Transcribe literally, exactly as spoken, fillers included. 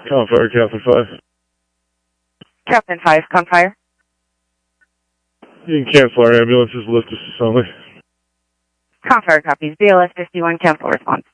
Confire, Captain five. Captain five, Confire. You can cancel our ambulances, lift assist only. Confire copies. B L S fifty-one, cancel response.